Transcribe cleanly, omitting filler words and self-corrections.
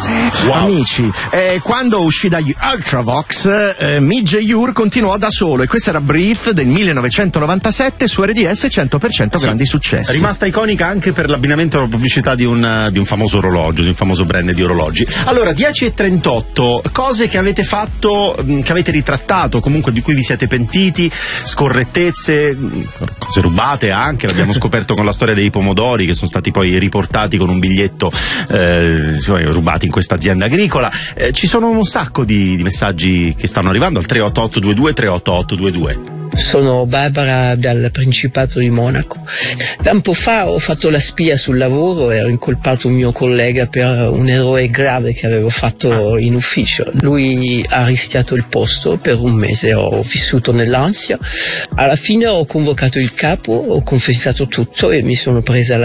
Wow. Amici, quando uscì dagli Ultravox, Midge Ure continuò da solo, e questo era Breathe del 1997 su RDS 100% Sì. grandi successi. È rimasta iconica anche per l'abbinamento alla pubblicità di un famoso orologio, di un famoso brand di orologi. Allora, 10:38, cose che avete fatto, che avete ritrattato, comunque di cui vi siete pentiti, scorrettezze, cose rubate anche, l'abbiamo scoperto con la storia dei pomodori che sono stati poi riportati con un biglietto rubati in questa azienda agricola. Ci sono un sacco di messaggi che stanno arrivando al 38822 38822. Sono Barbara dal Principato di Monaco. Tempo fa ho fatto la spia sul lavoro e ho incolpato un mio collega per un errore grave che avevo fatto in ufficio. Lui ha rischiato il posto, per un mese ho vissuto nell'ansia. Alla fine ho convocato il capo, ho confessato tutto e mi sono presa